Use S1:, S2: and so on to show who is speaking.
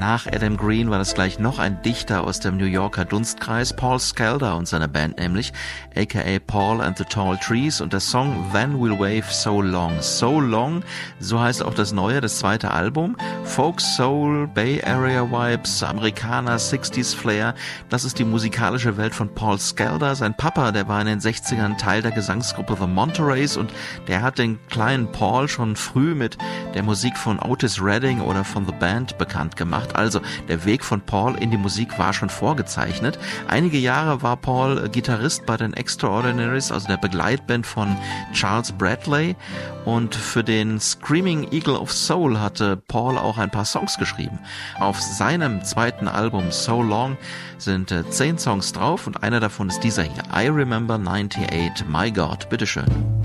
S1: Nach Adam Green war das gleich noch ein Dichter aus dem New Yorker Dunstkreis, Paul Skelder und seine Band nämlich, aka Paul and the Tall Trees, und der Song Then We'll Wave So Long. So Long, so heißt auch das zweite Album. Folk, Soul, Bay Area Vibes, Amerikaner, 60s Flair, das ist die musikalische Welt von Paul Skelder. Sein Papa, der war in den 60ern Teil der Gesangsgruppe The Monterey und der hat den kleinen Paul schon früh mit der Musik von Otis Redding oder von The Band bekannt gemacht. Also der Weg von Paul in die Musik war schon vorgezeichnet. Einige Jahre war Paul Gitarrist bei den Extraordinaries, also der Begleitband von Charles Bradley, und für den Screaming Eagle of Soul hatte Paul auch ein paar Songs geschrieben. Auf seinem zweiten Album So Long sind 10 Songs drauf und einer davon ist dieser hier, I Remember 98, My God. Bitteschön.